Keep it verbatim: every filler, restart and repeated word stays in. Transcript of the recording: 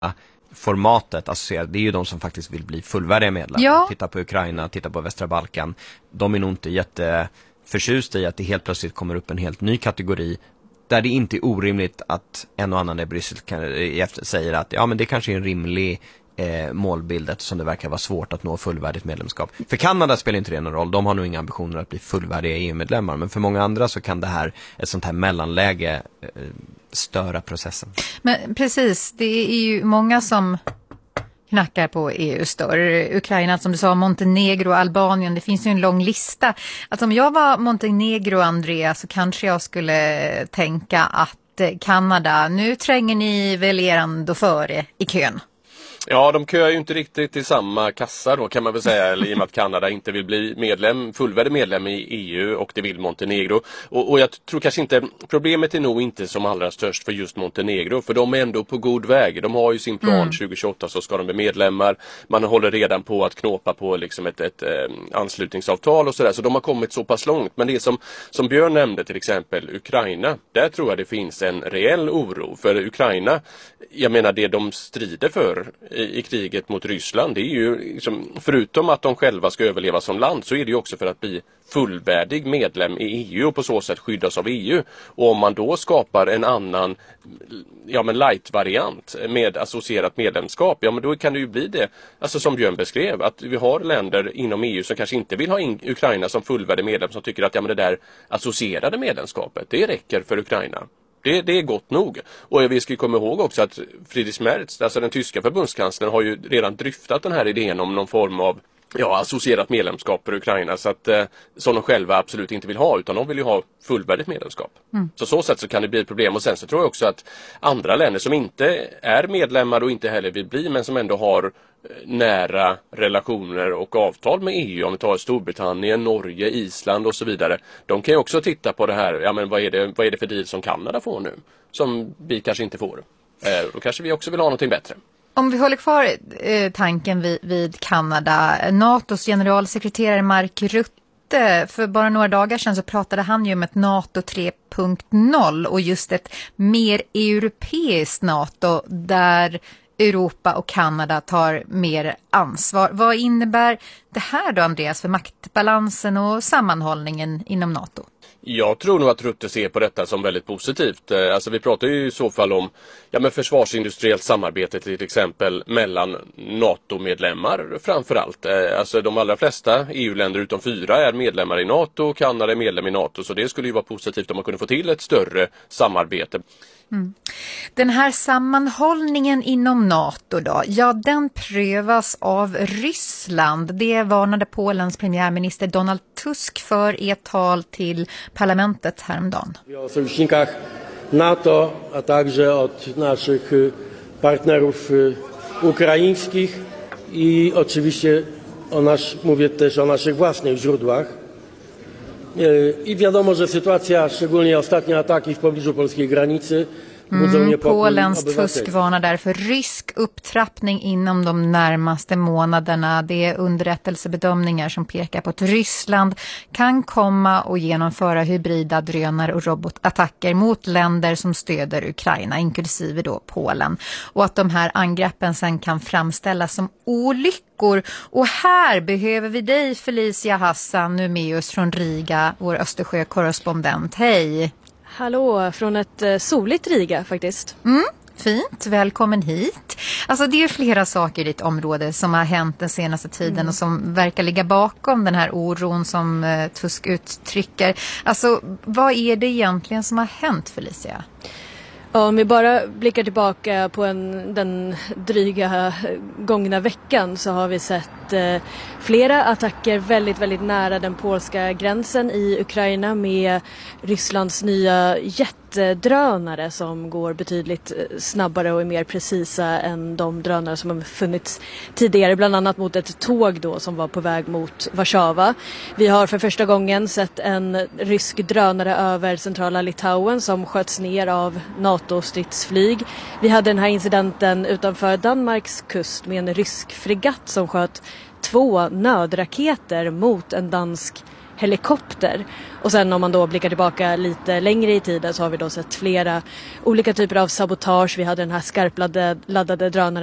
formatet associerat, det är ju de som faktiskt vill bli fullvärdiga medlemmar. Ja. Titta på Ukraina, titta på Västra Balkan. De är nog inte jätteförtjusta i att det helt plötsligt kommer upp en helt ny kategori där det inte är orimligt att en och annan i Bryssel kan, efter, säger att ja, men det kanske är en rimlig eh, målbild eftersom det verkar vara svårt att nå fullvärdigt medlemskap. För Kanada spelar inte det någon roll. De har nog inga ambitioner att bli fullvärdiga E U-medlemmar. Men för många andra så kan det här, ett sånt här mellanläge eh, störa processen. Men precis, det är ju många som knackar på E U större. Ukraina, som du sa, Montenegro, Albanien, det finns ju en lång lista. Alltså om jag var Montenegro, Andrea, så kanske jag skulle tänka att Kanada, nu tränger ni väl er ändå före i kön. Ja, de köar ju inte riktigt till samma kassa då, kan man väl säga, eller i och med att Kanada inte vill bli medlem, fullvärdig medlem i E U, och det vill Montenegro. Och, och jag tror kanske inte, problemet är nog inte som allra störst för just Montenegro, för de är ändå på god väg. De har ju sin plan, mm. tjugo tjugoåtta så ska de bli medlemmar. Man håller redan på att knåpa på liksom ett, ett eh, anslutningsavtal och sådär, så de har kommit så pass långt. Men det som, som Björn nämnde, till exempel Ukraina, där tror jag det finns en reell oro. För Ukraina, jag menar det de strider för i, i kriget mot Ryssland, det är ju liksom, förutom att de själva ska överleva som land, så är det ju också för att bli fullvärdig medlem i E U och på så sätt skyddas av E U. Och om man då skapar en annan, ja men light-variant med associerat medlemskap, ja men då kan det ju bli det, alltså som Björn beskrev, att vi har länder inom E U som kanske inte vill ha in Ukraina som fullvärdig medlem, som tycker att ja men det där associerade medlemskapet, det räcker för Ukraina. Det, det är gott nog. Och vi ska komma ihåg också att Friedrich Merz, alltså den tyska förbundskanslern, har ju redan dryftat den här idén om någon form av ja, associerat medlemskap för Ukraina, så att, eh, som de själva absolut inte vill ha, utan de vill ju ha fullvärdigt medlemskap. Mm. Så så sätt så kan det bli ett problem. Och sen så tror jag också att andra länder som inte är medlemmar och inte heller vill bli, men som ändå har nära relationer och avtal med E U, om vi tar Storbritannien, Norge, Island och så vidare, de kan ju också titta på det här, ja men vad är det, vad är det för deal som Kanada får nu, som vi kanske inte får. Eh, då kanske vi också vill ha någonting bättre. Om vi håller kvar eh, tanken vid, vid Kanada, NATOs generalsekreterare Mark Rutte, för bara några dagar sedan så pratade han ju om ett NATO tre punkt noll och just ett mer europeiskt NATO där Europa och Kanada tar mer ansvar. Vad innebär det här då, Andreas, för maktbalansen och sammanhållningen inom NATO? Jag tror nog att Rutte ser på detta som väldigt positivt. Alltså vi pratar ju i så fall om ja, men försvarsindustriellt samarbete till exempel mellan NATO-medlemmar framförallt. Alltså de allra flesta E U-länder utom fyra är medlemmar i NATO och Kanada är medlem i NATO, så det skulle ju vara positivt om man kunde få till ett större samarbete. Mm. Den här sammanhållningen inom NATO då, ja den prövas av Ryssland. Det varnade Polens premiärminister Donald Tusk för i ett tal till parlamentet häromdagen. O sojusznikach NATO, a także od naszych partnerów ukraińskich i oczywiście o nasz, mówię też o naszych własnych źródłach. I wiadomo, że sytuacja, szczególnie ostatnie ataki w pobliżu polskiej granicy, Mm, Polens Tusk varnar därför rysk upptrappning inom de närmaste månaderna. Det är underrättelsebedömningar som pekar på att Ryssland kan komma och genomföra hybrida drönare och robotattacker mot länder som stöder Ukraina, inklusive då Polen. Och att de här angreppen sen kan framställas som olyckor. Och här behöver vi dig, Felicia Hassan, nu med oss från Riga, vår Östersjö-korrespondent. Hej! Hallå, från ett eh, soligt Riga faktiskt. Mm, fint, välkommen hit. Alltså det är flera saker i ditt område som har hänt den senaste tiden mm. och som verkar ligga bakom den här oron som eh, Tusk uttrycker. Alltså vad är det egentligen som har hänt, Felicia? Ja, om vi bara blickar tillbaka på en, den dryga gångna veckan så har vi sett eh, flera attacker väldigt, väldigt nära den polska gränsen i Ukraina med Rysslands nya jättedrönare som går betydligt snabbare och är mer precisa än de drönare som har funnits tidigare, bland annat mot ett tåg då som var på väg mot Warszawa. Vi har för första gången sett en rysk drönare över centrala Litauen som sköts ner av NATO-stridsflyg. Vi hade den här incidenten utanför Danmarks kust med en rysk fregatt som sköt två nödraketer mot en dansk helikopter. Och sen om man då blickar tillbaka lite längre i tiden så har vi då sett flera olika typer av sabotage. Vi hade den här skarpladdade laddade drönaren